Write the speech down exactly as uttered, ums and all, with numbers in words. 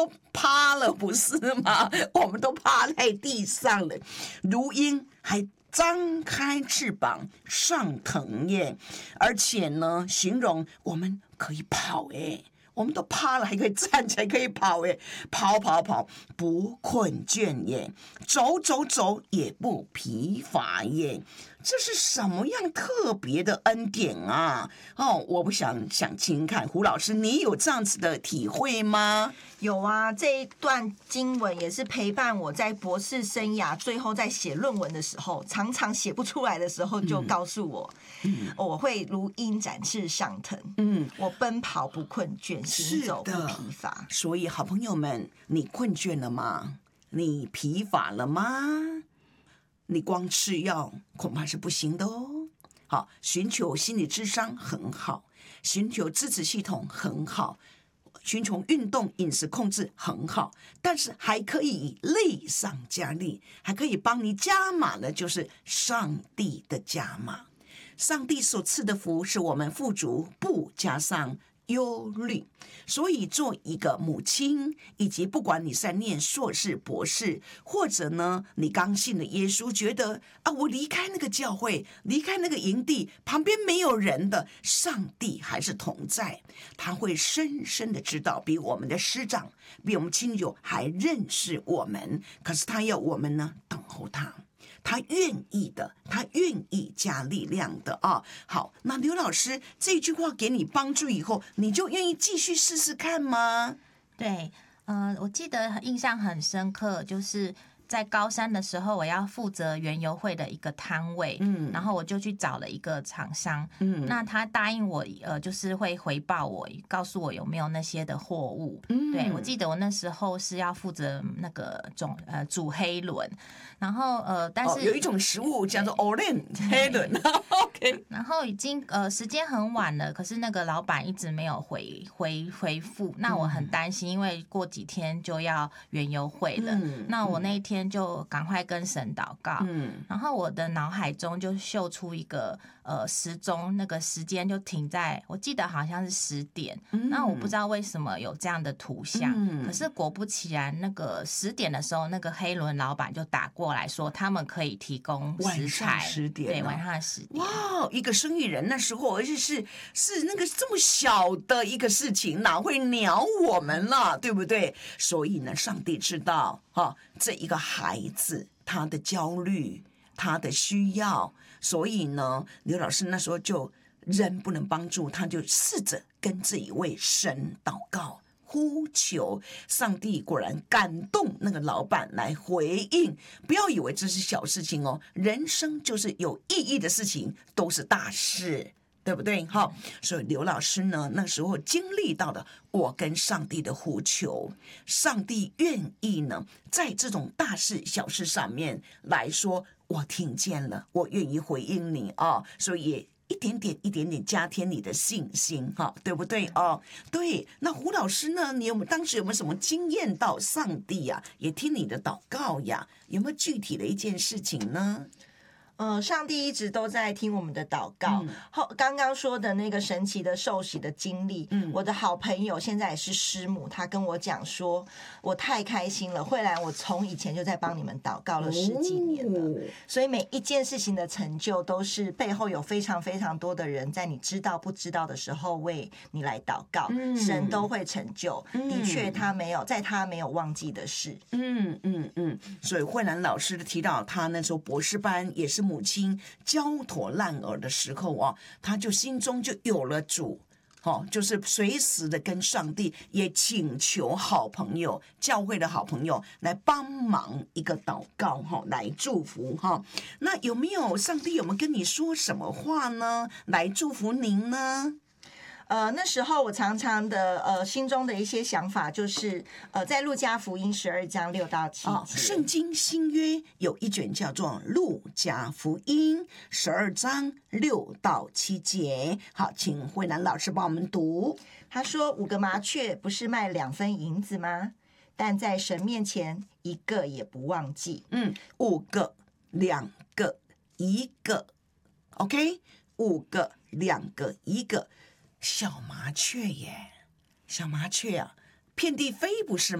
都趴了，不是吗？我们都趴在地上了，如鹰还张开翅膀上腾耶，而且呢，形容我们可以跑耶。我们都趴了，还可以站起来，可以跑耶，跑跑跑，不困倦耶，走走走也不疲乏耶。这是什么样特别的恩典啊？哦，我不想想听看，胡老师，你有这样子的体会吗？ 有啊，这一段经文也是陪伴我在博士生涯最后在写论文的时候，常常写不出来的时候，就告诉我，嗯、我会如鹰展翅上腾，嗯，我奔跑不困倦，行走不疲乏。 所以，好朋友们，你困倦了吗？你疲乏了吗？你光吃药恐怕是不行的哦。好，寻求心理咨商很好，寻求支持系统很好，寻求运动饮食控制很好，但是还可以累上加力，还可以帮你加码的，就是上帝的加码。上帝所赐的福是我们富足，不加上忧虑。所以做一个母亲，以及不管你在念硕士博士，或者呢你刚信了耶稣，觉得啊我离开那个教会，离开那个营地，旁边没有人的，上帝还是同在，他会深深的知道，比我们的师长，比我们亲友还认识我们，可是他要我们呢等候他，他愿意的，他愿意加力量的啊。好，那刘老师这句话给你帮助以后，你就愿意继续试试看吗？ 对，呃，我记得印象很深刻，就是在高三的时候，我要负责园游会的一个摊位，嗯，然后我就去找了一个厂商，嗯，那他答应我，呃，就是会回报我，告诉我有没有那些的货物，嗯，对，我记得我那时候是要负责那个种呃煮黑轮，然后呃，但是、 哦、有一种食物叫做 Olen 黑轮，OK， 然后已经呃时间很晚了，可是那个老板一直没有回回回复，那我很担心，因为过几天就要园游会了，嗯，那我那一天就赶快跟神祷告，嗯，然后我的脑海中就秀出一个呃时钟，那个时间就停在，我记得好像是十点，嗯，那我不知道为什么有这样的图像，嗯，可是果不其然，那个十点的时候，那个黑轮老板就打过来说，他们可以提供食材， 晚上十点， 对，晚上十点， 哇，一个生意人那时候，而且是是那个这么小的一个事情，哪会鸟我们了，对不对？所以呢，上帝知道哈，哦，这一个孩子他的焦虑，他的需要，所以呢，刘老师那时候就人不能帮助，他就试着跟这一位神祷告。呼求上帝，果然感动那个老板来回应。不要以为这是小事情哦，人生就是有意义的事情都是大事，对不对？好，所以刘老师呢，那时候经历到的，我跟上帝的呼求，上帝愿意呢，在这种大事小事上面来说，我听见了，我愿意回应你啊，哦，所以也一点点一点点加添你的信心，哈，对不对哦？对，那胡老师呢？你有没有当时有没有什么经验到上帝呀，也听你的祷告呀？有没有具体的一件事情呢？ 呃，上帝一直都在听我们的祷告。后，嗯，刚刚说的那个神奇的受洗的经历，嗯，我的好朋友现在也是师母，他跟我讲说，我太开心了，慧兰，我从以前就在帮你们祷告了十几年了，哦，所以每一件事情的成就都是背后有非常非常多的人在你知道不知道的时候为你来祷告，嗯，神都会成就，嗯，的确他没有在他没有忘记的事， 嗯嗯嗯，所以慧兰老师提到他那时候博士班也是母亲焦头烂额的时候啊，他就心中就有了主，哦，就是随时的跟上帝也请求好朋友，教会的好朋友来帮忙一个祷告，哈，来祝福哈。那有没有上帝有没有跟你说什么话呢？来祝福您呢？ 呃，那时候我常常的呃心中的一些想法就是呃，在路加福音十二章六到七节，哦， 圣经新约有一卷叫做路加福音十二章六到七节。好，请慧兰老师帮我们读。 他说：“五个麻雀不是卖两分银子吗？但在神面前一个也不忘记。” 嗯，五个、两个、一个 ，OK， 五个、两个、一个。小麻雀耶，小麻雀啊，遍地飞不是吗？